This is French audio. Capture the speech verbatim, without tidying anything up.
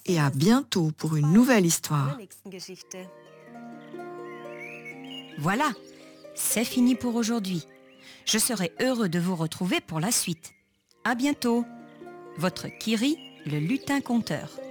et à bientôt pour une nouvelle histoire. Voilà, c'est fini pour aujourd'hui. Je serai heureux de vous retrouver pour la suite. À bientôt. Votre Kiri, le lutin conteur.